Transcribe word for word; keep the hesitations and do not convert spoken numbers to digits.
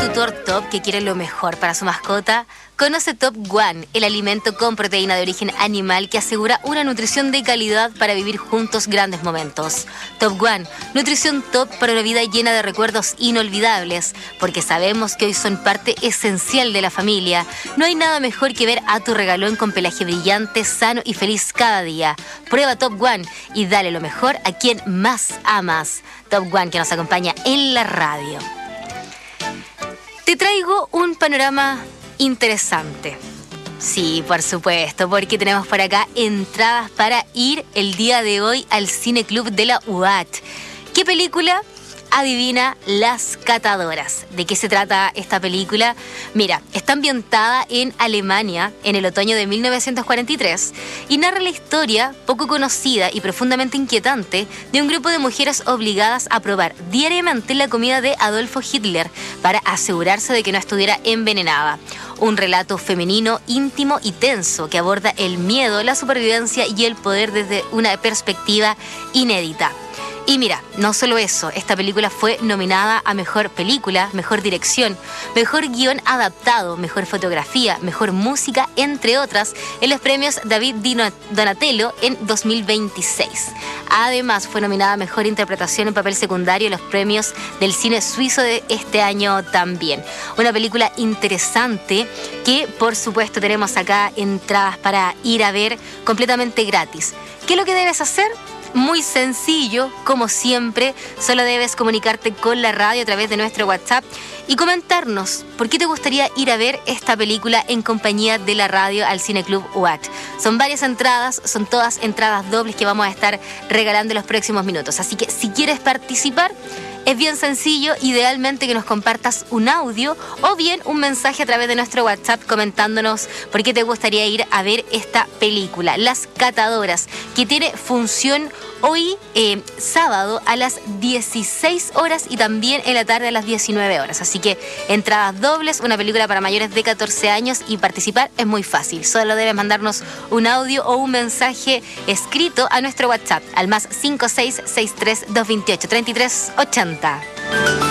tutor Top que quiere lo mejor para su mascota? Conoce Top One, el alimento con proteína de origen animal que asegura una nutrición de calidad para vivir juntos grandes momentos. Top One, nutrición top para una vida llena de recuerdos inolvidables, porque sabemos que hoy son parte esencial de la familia. No hay nada mejor que ver a tu regalón con pelaje brillante, sano y feliz cada día. Prueba Top One y dale lo mejor a quien más amas. Top One, que nos acompaña en la radio. Te traigo un panorama interesante. Sí, por supuesto, porque tenemos por acá entradas para ir el día de hoy al Cine Club de la U A T. ¿Qué película? Adivina, Las Catadoras. ¿De qué se trata esta película? Mira, está ambientada en Alemania en el otoño de mil novecientos cuarenta y tres y narra la historia, poco conocida y profundamente inquietante, de un grupo de mujeres obligadas a probar diariamente la comida de Adolfo Hitler para asegurarse de que no estuviera envenenada. Un relato femenino, íntimo y tenso que aborda el miedo, la supervivencia y el poder desde una perspectiva inédita. Y mira, no solo eso, esta película fue nominada a Mejor Película, Mejor Dirección, Mejor Guión Adaptado, Mejor Fotografía, Mejor Música, entre otras, en los premios David Di Donatello en dos mil veintiséis. Además, fue nominada a Mejor Interpretación en Papel Secundario en los premios del cine suizo de este año también. Una película interesante que, por supuesto, tenemos acá entradas para ir a ver completamente gratis. ¿Qué es lo que debes hacer? Muy sencillo, como siempre, solo debes comunicarte con la radio a través de nuestro WhatsApp y comentarnos por qué te gustaría ir a ver esta película en compañía de la radio al Cine Club U A T. Son varias entradas, son todas entradas dobles que vamos a estar regalando en los próximos minutos. Así que si quieres participar, es bien sencillo, idealmente que nos compartas un audio o bien un mensaje a través de nuestro WhatsApp comentándonos por qué te gustaría ir a ver esta película, Las Catadoras, que tiene función hoy eh, sábado a las dieciséis horas y también en la tarde a las diecinueve horas. Así que entradas dobles, una película para mayores de catorce años y participar es muy fácil. Solo debes mandarnos un audio o un mensaje escrito a nuestro WhatsApp al más cinco seis seis tres dos dos ocho tres tres ochenta.